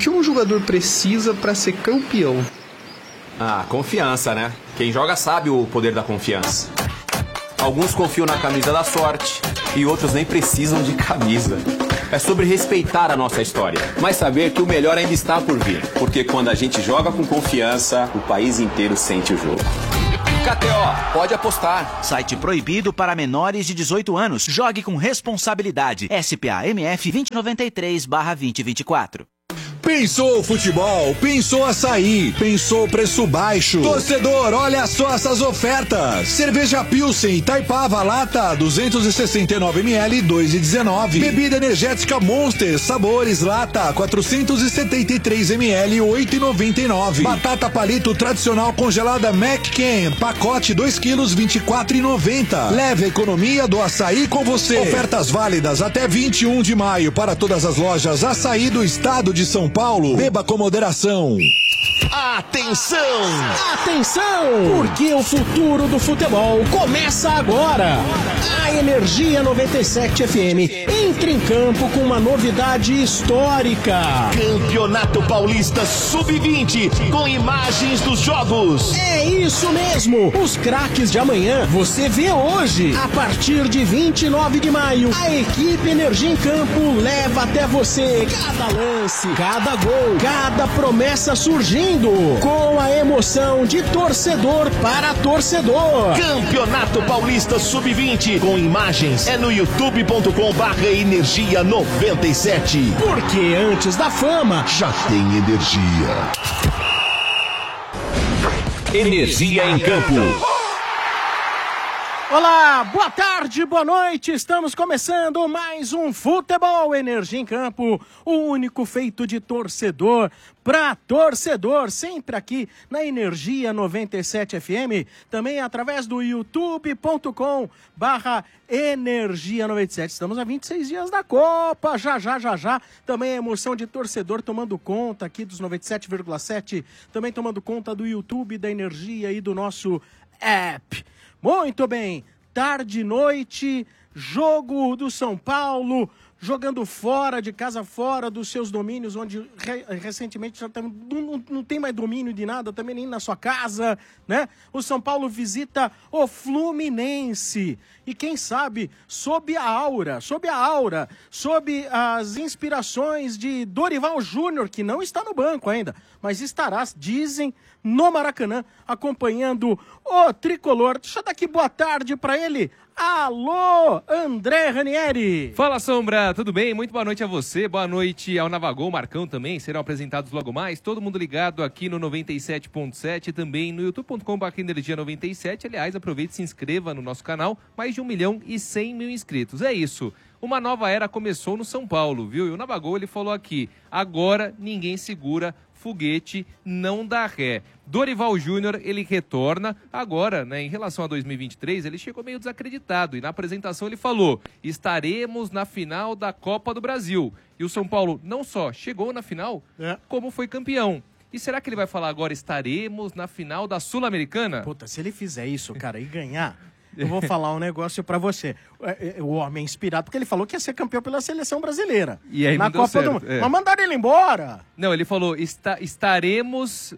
que um jogador precisa para ser campeão? Ah, confiança, né? Quem joga sabe o poder da confiança. Alguns confiam na camisa da sorte e outros nem precisam de camisa. É sobre respeitar a nossa história, mas saber que o melhor ainda está por vir. Porque quando a gente joga com confiança, o país inteiro sente o jogo. KTO, pode apostar. Site proibido para menores de 18 anos. Jogue com responsabilidade. SPA-MF 2093/2024. Pensou futebol, pensou açaí, pensou preço baixo. Torcedor, olha só essas ofertas. Cerveja Pilsen Itaipava lata 269 ml 2,19. Bebida energética Monster sabores lata 473 ml 8,99. Batata palito tradicional congelada McCain pacote 2 quilos 24,90. Leve a economia do açaí com você. Ofertas válidas até 21 de maio para todas as lojas Açaí do estado de São Paulo. Beba com moderação. Atenção! Atenção! Porque o futuro do futebol começa agora. A Energia 97 FM entra em campo com uma novidade histórica. Campeonato Paulista Sub-20 com imagens dos jogos. É isso mesmo! Os craques de amanhã você vê hoje. A partir de 29 de maio, a equipe Energia em Campo leva até você cada lance, cada gol, cada promessa surgindo. Com a emoção de torcedor para torcedor. Campeonato Paulista Sub-20 com imagens é no youtube.com/energia97. Porque antes da fama já tem energia. Energia em Campo. Olá, boa tarde, boa noite, estamos começando mais um Futebol Energia em Campo, o único feito de torcedor para torcedor, sempre aqui na Energia 97 FM, também através do youtube.com/Energia 97. Estamos a 26 dias da Copa, já, também a emoção de torcedor tomando conta aqui dos 97,7, também tomando conta do YouTube, da Energia e do nosso app. Muito bem, tarde e noite, jogo do São Paulo, jogando fora de casa, fora dos seus domínios, onde recentemente já não tem mais domínio de nada, também nem na sua casa, né? O São Paulo visita o Fluminense e quem sabe, sob as inspirações de Dorival Júnior, que não está no banco ainda, mas estará, dizem, no Maracanã, acompanhando o tricolor. Deixa eu dar aqui boa tarde para ele. Alô, André Ranieri. Fala, Sombra, tudo bem? Muito boa noite a você, boa noite ao Navagol, Marcão também, serão apresentados logo mais, todo mundo ligado aqui no 97.7 e também no youtube.com/energia97, aliás, aproveite e se inscreva no nosso canal, mais de 1.100.000 inscritos, é isso. Uma nova era começou no São Paulo, viu? E o Navagol, ele falou aqui, agora ninguém segura foguete, não dá ré. Dorival Júnior, ele retorna agora, né, em relação a 2023, ele chegou meio desacreditado e na apresentação ele falou, estaremos na final da Copa do Brasil. E o São Paulo não só chegou na final, como foi campeão. E será que ele vai falar agora, estaremos na final da Sul-Americana? Puta, se ele fizer isso, cara, e ganhar... Eu vou falar um negócio pra você. O homem é inspirado, porque ele falou que ia ser campeão pela seleção brasileira. E aí na Copa do Mundo. Mas mandaram ele embora. Não, ele falou, estaremos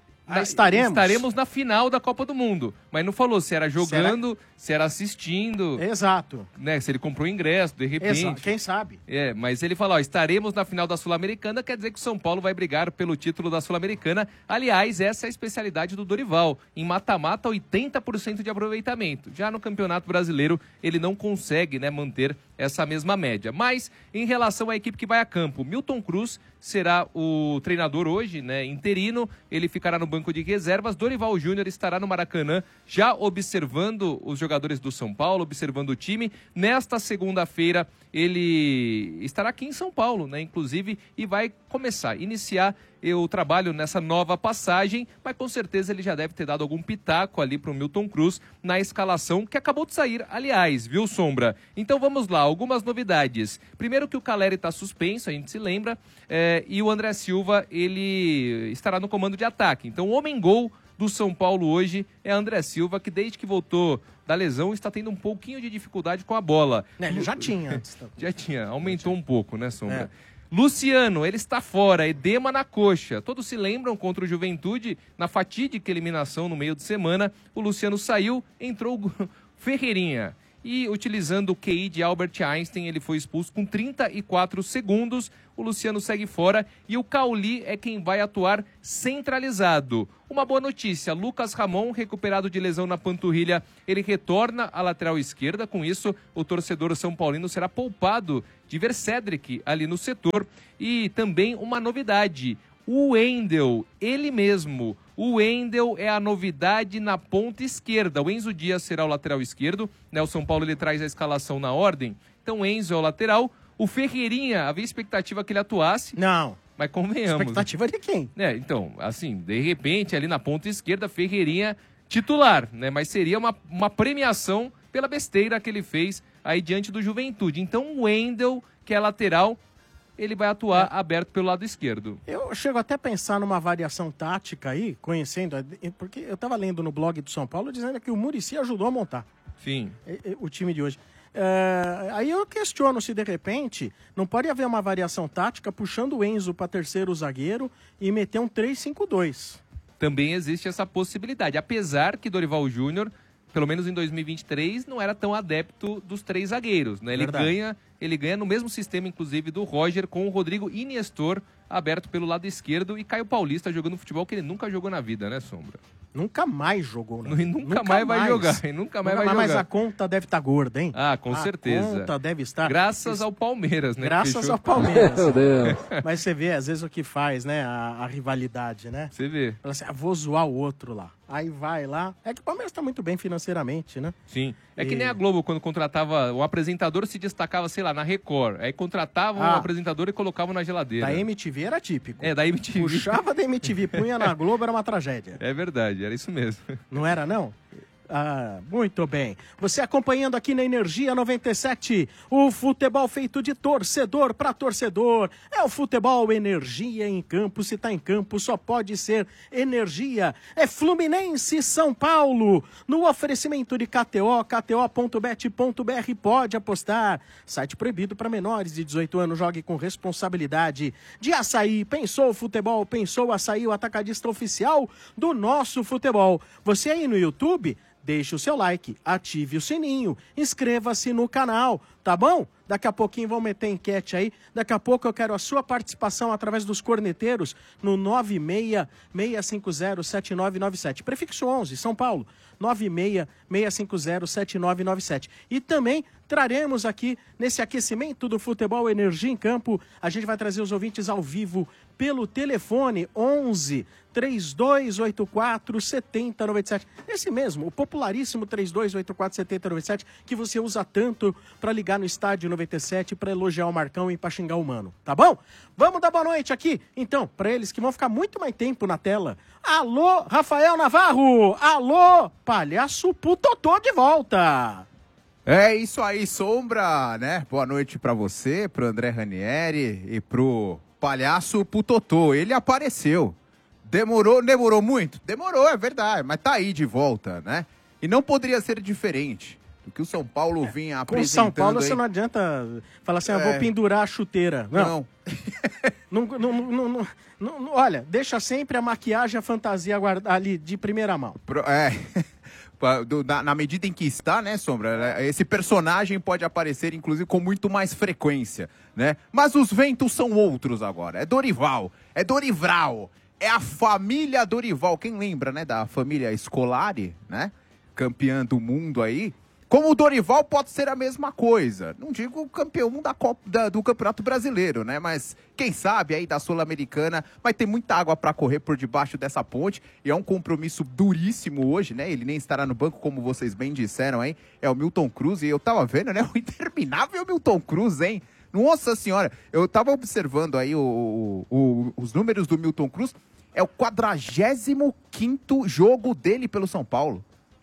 na final da Copa do Mundo. Mas não falou se era jogando, se era assistindo. Exato. Né, se ele comprou ingresso, de repente. Exato. Quem sabe? Mas ele falou, estaremos na final da Sul-Americana, quer dizer que o São Paulo vai brigar pelo título da Sul-Americana. Aliás, essa é a especialidade do Dorival. Em mata-mata, 80% de aproveitamento. Já no Campeonato Brasileiro, ele não consegue, né, manter essa mesma média. Mas, em relação à equipe que vai a campo, Milton Cruz será o treinador hoje, né, interino. Ele ficará no banco de reservas. Dorival Júnior estará no Maracanã, já observando os jogadores do São Paulo, observando o time. Nesta segunda-feira, ele estará aqui em São Paulo, né, inclusive, e vai iniciar o trabalho nessa nova passagem, mas com certeza ele já deve ter dado algum pitaco ali para o Milton Cruz na escalação, que acabou de sair, aliás, viu, Sombra? Então vamos lá, algumas novidades. Primeiro que o Caleri está suspenso, a gente se lembra, e o André Silva, ele estará no comando de ataque. Então o homem-gol do São Paulo hoje é André Silva, que desde que voltou da lesão está tendo um pouquinho de dificuldade com a bola. Ele já tinha antes. Já tinha, aumentou um pouco, né, Sombra? Luciano, ele está fora, edema na coxa. Todos se lembram contra o Juventude, na fatídica eliminação no meio de semana, o Luciano saiu, entrou o Ferreirinha. E utilizando o QI de Albert Einstein, ele foi expulso com 34 segundos. O Luciano segue fora e o Cauli é quem vai atuar centralizado. Uma boa notícia, Lucas Ramon, recuperado de lesão na panturrilha, ele retorna à lateral esquerda. Com isso, o torcedor são paulino será poupado de ver Cédric ali no setor. E também uma novidade, o Wendel, ele mesmo. O Wendel é a novidade na ponta esquerda. O Enzo Dias será o lateral esquerdo. Né? O São Paulo ele traz a escalação na ordem. Então o Enzo é o lateral. O Ferreirinha, havia expectativa que ele atuasse. Não. Mas convenhamos. Expectativa de quem? Então, assim, de repente, ali na ponta esquerda, Ferreirinha titular, né? Mas seria uma premiação pela besteira que ele fez aí diante do Juventude. Então o Wendel, que é lateral, ele vai atuar aberto pelo lado esquerdo. Eu chego até a pensar numa variação tática aí, conhecendo, porque eu estava lendo no blog do São Paulo dizendo que o Muricy ajudou a montar. Sim. O time de hoje. Aí eu questiono se de repente não pode haver uma variação tática puxando o Enzo para terceiro zagueiro e meter um 3-5-2. Também existe essa possibilidade, apesar que Dorival Júnior, pelo menos em 2023, não era tão adepto dos três zagueiros, né? Ele ganha no mesmo sistema, inclusive, do Roger, com o Rodrigo e Nestor aberto pelo lado esquerdo e Caio Paulista jogando futebol que ele nunca jogou na vida, né, Sombra? Nunca mais jogou, né? Nunca mais vai jogar. Nunca mais vai jogar. Mas a conta deve estar gorda, hein? Ah, com certeza. A conta deve estar... Graças ao Palmeiras, né? Graças ao Palmeiras. Meu Deus. Mas você vê, às vezes, o que faz, né? A rivalidade, né? Você vê. Fala assim, vou zoar o outro lá. Aí vai lá. É que o Palmeiras está muito bem financeiramente, né? Sim. É que nem a Globo, quando contratava... O apresentador se destacava, sei lá, na Record. Aí contratava um apresentador e colocava na geladeira. Da MTV era típico. Da MTV. Puxava da MTV, punha na Globo, era uma tragédia. É verdade, era isso mesmo. Não era, não? Muito bem. Você acompanhando aqui na Energia 97, o futebol feito de torcedor para torcedor. É o futebol Energia em campo. Se tá em campo, só pode ser Energia. É Fluminense São Paulo. No oferecimento de KTO, kto.bet.br. Pode apostar. Site proibido para menores de 18 anos. Jogue com responsabilidade. De Açaí, pensou futebol, pensou Açaí, o atacadista oficial do nosso futebol. Você aí no YouTube... Deixe o seu like, ative o sininho, inscreva-se no canal, tá bom? Daqui a pouquinho vamos meter enquete aí. Daqui a pouco eu quero a sua participação através dos corneteiros no 966507997. Prefixo 11, São Paulo. 966507997. E também traremos aqui, nesse aquecimento do futebol Energia em Campo, a gente vai trazer os ouvintes ao vivo pelo telefone 11 3284 7097. Esse mesmo, o popularíssimo 3284 7097, que você usa tanto para ligar no Estádio 97 para elogiar o Marcão e para xingar o Mano, tá bom? Vamos dar boa noite aqui, então, para eles que vão ficar muito mais tempo na tela. Alô, Rafael Navarro! Alô, Palhaço Putotô de volta! É isso aí, Sombra, né? Boa noite pra você, pro André Ranieri e pro Palhaço Putotô. Ele apareceu. Demorou muito? Demorou, é verdade, mas tá aí de volta, né? E não poderia ser diferente do que o São Paulo vinha apresentando. Com o São Paulo você não adianta falar assim, vou pendurar a chuteira. Não. Olha, deixa sempre a maquiagem e a fantasia ali de primeira mão. Na medida em que está, né, Sombra, esse personagem pode aparecer, inclusive, com muito mais frequência, né? Mas os ventos são outros agora. É Dorival, é Dorival, é a família Dorival. Quem lembra, né, da família Scolari, né? Campeã do mundo aí. Como o Dorival pode ser a mesma coisa. Não digo campeão do Campeonato Brasileiro, né? Mas quem sabe aí da Sul-Americana. Vai ter muita água para correr por debaixo dessa ponte. E é um compromisso duríssimo hoje, né? Ele nem estará no banco, como vocês bem disseram aí. É o Milton Cruz. E eu tava vendo, né? O interminável Milton Cruz, hein? Nossa Senhora. Eu tava observando aí os números do Milton Cruz. É o 45º jogo dele pelo São Paulo.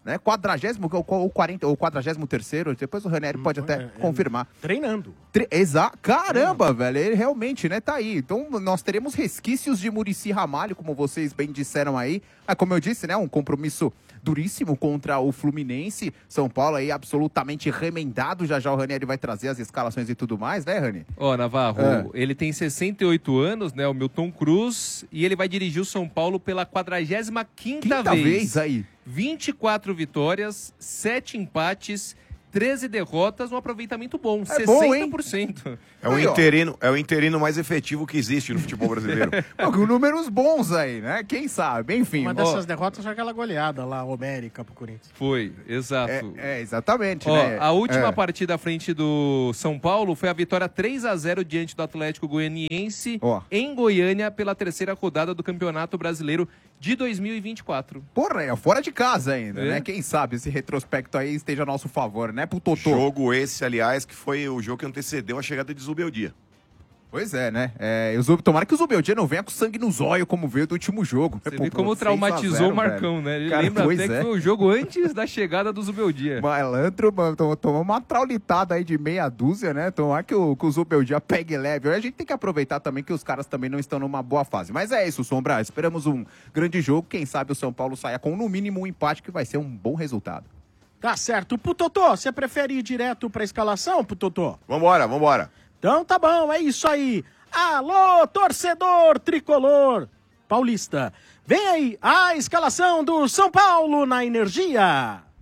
né? 40º ou 43º, depois o Ranieri pode até confirmar. Treinando. Caramba, velho, ele realmente, né, tá aí. Então nós teremos resquícios de Muricy Ramalho, como vocês bem disseram aí. Mas como eu disse, né, um compromisso duríssimo contra o Fluminense. São Paulo aí absolutamente remendado. Já o Ranieri vai trazer as escalações e tudo mais, né, Rani? Navarro, ele tem 68 anos, né, o Milton Cruz, e ele vai dirigir o São Paulo pela 45ª vez. Aí. 24 vitórias, 7 empates, 13 derrotas, um aproveitamento bom, 60%. Bom, hein? É o interino mais efetivo que existe no futebol brasileiro. Com números bons aí, né? Quem sabe? Enfim. Uma dessas derrotas foi aquela goleada lá, homérica pro Corinthians. Foi, exato. Exatamente, né? A última partida à frente do São Paulo foi a vitória 3-0 diante do Atlético Goianiense em Goiânia pela 3ª rodada do Campeonato Brasileiro de 2024. Porra, é fora de casa ainda, né? Quem sabe esse retrospecto aí esteja a nosso favor, né, pro Totô? Jogo esse, aliás, que foi o jogo que antecedeu a chegada de Zubeldia. Pois é, né? Tomara que o Zubeldia não venha com sangue no zóio, como veio do último jogo. Você vê como traumatizou o Marcão, né? Ele lembra até que foi o jogo antes da chegada do Zubeldia. Malandro, mano, tomou uma traulitada aí de meia dúzia, né? Tomara que o Zubeldia pegue leve. A gente tem que aproveitar também que os caras também não estão numa boa fase. Mas é isso, Sombra. Esperamos um grande jogo. Quem sabe o São Paulo saia com, no mínimo, um empate, que vai ser um bom resultado. Tá certo. Putotô, você prefere ir direto pra escalação, Putotô? Vambora. Então tá bom, é isso aí. Alô, torcedor tricolor paulista. Vem aí a escalação do São Paulo na Energia.